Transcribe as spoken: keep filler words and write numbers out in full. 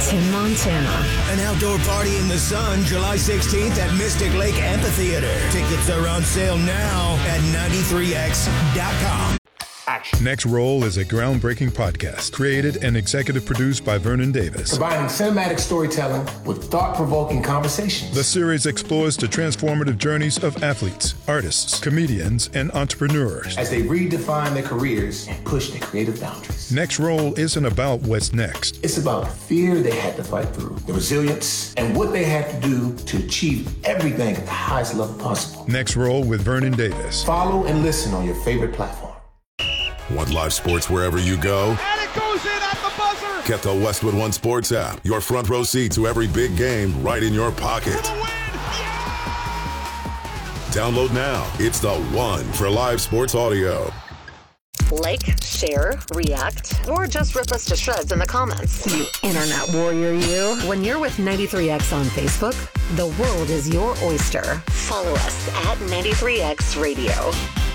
Tim Montana. An outdoor party in the sun, July sixteenth at Mystic Lake Amphitheater. Tickets are on sale now at ninety-three X dot com. Action. Next Roll is a groundbreaking podcast created and executive produced by Vernon Davis. Combining cinematic storytelling with thought-provoking conversations. The series explores the transformative journeys of athletes, artists, comedians, and entrepreneurs as they redefine their careers and push their creative boundaries. Next Roll isn't about what's next. It's about the fear they had to fight through, the resilience, and what they had to do to achieve everything at the highest level possible. Next Roll with Vernon Davis. Follow and listen on your favorite platform. Want live sports wherever you go? And it goes in at the buzzer! Get the Westwood One Sports app. Your front row seat to every big game right in your pocket. Yeah! Download now. It's the one for live sports audio. Like, share, react, or just rip us to shreds in the comments. You internet warrior, you. When you're with ninety-three X on Facebook, the world is your oyster. Follow us at ninety-three X Radio.